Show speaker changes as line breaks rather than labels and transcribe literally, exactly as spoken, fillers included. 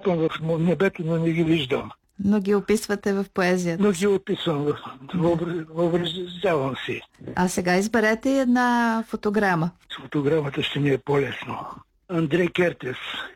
изкопам в небето, но не ги виждам.
Но ги описвате в поезията.
Но ги описвам, въобразявам си.
А сега изберете една фотограма.
С фотограмата ще ми е по-лесно. Андрей Кертес.